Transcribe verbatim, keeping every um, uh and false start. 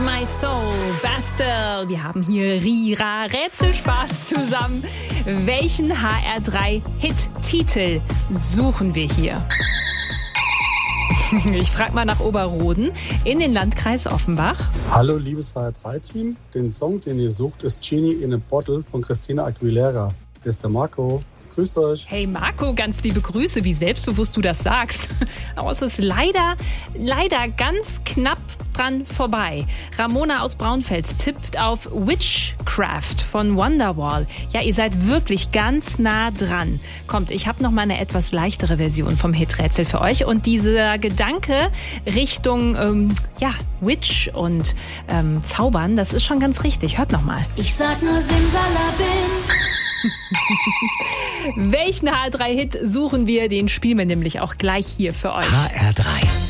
My Soul, Bastille. Wir haben hier Rira Rätselspaß zusammen. Welchen H R drei Hit-Titel suchen wir hier? Ich frage mal nach Oberroden in den Landkreis Offenbach. Hallo liebes H R drei Team, den Song, den ihr sucht, ist Genie in a Bottle von Christina Aguilera. Das ist der Marco. Grüßt euch. Hey Marco, ganz liebe Grüße, wie selbstbewusst du das sagst. Aber es ist leider, leider ganz knapp dran vorbei. Ramona aus Braunfels tippt auf Witchcraft von Wonderwall. Ja, ihr seid wirklich ganz nah dran. Kommt, ich habe noch mal eine etwas leichtere Version vom Hiträtsel für euch. Und dieser Gedanke Richtung ähm, ja, Witch und ähm, Zaubern, das ist schon ganz richtig. Hört noch mal. Ich sag nur Simsalabim. Welchen H R drei Hit suchen wir? Den spielen wir nämlich auch gleich hier für euch. H R drei.